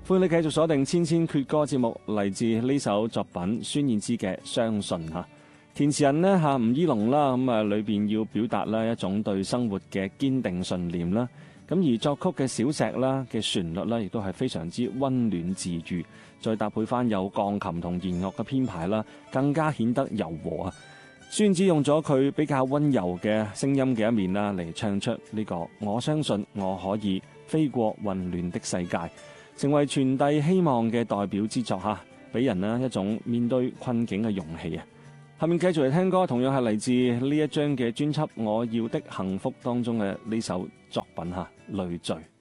歡迎你繼續鎖定千千闕歌節目，嚟自呢首作品孫燕姿嘅《相信》嚇。填詞人呢吳依龍啦，咁啊裏邊要表達啦一種對生活嘅堅定信念啦。咁而作曲嘅小石啦嘅旋律啦，亦都係非常之溫暖治愈，再搭配翻有鋼琴同弦樂嘅編排啦，更加顯得柔和啊！孫燕姿用咗佢比較溫柔嘅聲音嘅一面啦，嚟唱出呢個我相信我可以飛過混亂的世界，成為傳遞希望嘅代表之作嚇，俾人呢一種面對困境嘅勇氣啊！下面繼續嚟聽歌，同樣係嚟自呢一張嘅專輯《我要的幸福》當中嘅呢首作品嚇，《累贅》。